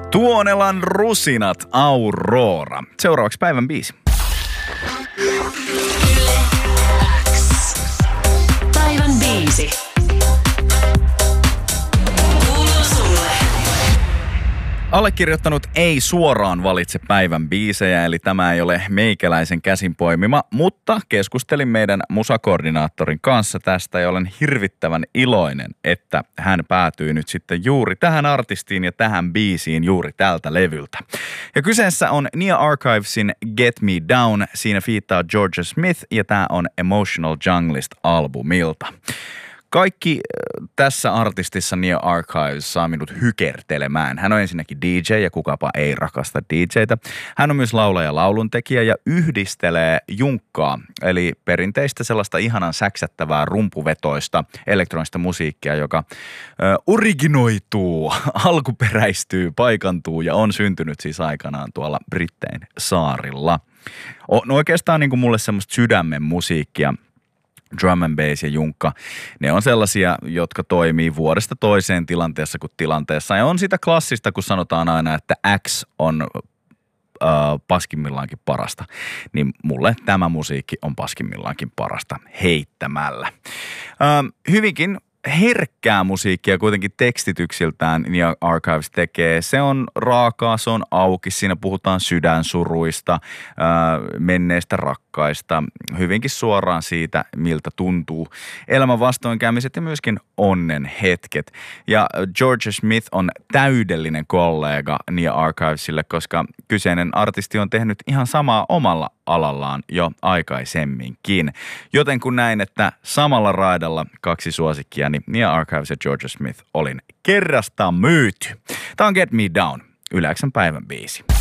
Tuonelan rusinat, Aurora. Seuraavaksi päivän biisi. Päivän biisi. Allekirjoittanut ei suoraan valitse päivän biisejä, eli tämä ei ole meikäläisen käsin poimima, mutta keskustelin meidän musakoordinaattorin kanssa tästä ja olen hirvittävän iloinen, että hän päätyy nyt sitten juuri tähän artistiin ja tähän biisiin juuri tältä levyltä. Ja kyseessä on Nia Archivesin Get Me Down, siinä fiittaa Georgia Smith ja tämä on Emotional Junglist-albumilta. Kaikki tässä artistissa Nia Archives saa minut hykertelemään. Hän on ensinnäkin DJ ja kukapa ei rakasta DJtä. Hän on myös laulaja ja lauluntekijä ja yhdistelee junkkaa, eli perinteistä sellaista ihanan säksättävää rumpuvetoista elektronista musiikkia, joka originoituu, alkuperäistyy, paikantuu ja on syntynyt siis aikanaan tuolla Brittein saarilla. No oikeastaan niin kuin mulle semmoista sydämen musiikkia. Drum and bass ja junkka, ne on sellaisia, jotka toimii vuodesta toiseen tilanteessa kuin tilanteessa. Ja on sitä klassista, kun sanotaan aina, että X on paskimmillaankin parasta. Niin mulle tämä musiikki on paskimmillaankin parasta heittämällä. Hyvinkin herkkää musiikkia kuitenkin tekstityksiltään Nia Archives tekee. Se on raakaa, se on auki, siinä puhutaan sydänsuruista, menneistä rakkaista, hyvinkin suoraan siitä, miltä tuntuu elämän vastoinkäymiset ja myöskin onnen hetket. Ja Georgia Smith on täydellinen kollega Nia Archivesille, koska kyseinen artisti on tehnyt ihan samaa omalla alallaan jo aikaisemminkin. Joten kun näin, että samalla raidalla kaksi suosikkia, niin Nia Archives ja Georgia Smith olin kerrasta myyty. Tämä on Get Me Down, Yle X:n päivän biisi.